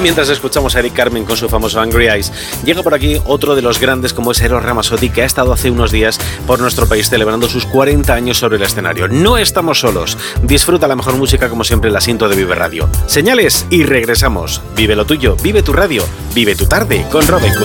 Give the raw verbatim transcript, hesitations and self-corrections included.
mientras escuchamos a Eric Carmen con su famoso Angry Eyes, llega por aquí otro de los grandes como es Eros Ramazzotti, que ha estado hace unos días por nuestro país celebrando sus cuarenta años sobre el escenario. No estamos solos. Disfruta la mejor música como siempre en la Sinto de Vive Radio. Señales y regresamos. Vive lo tuyo, vive tu radio, vive tu tarde con Robin.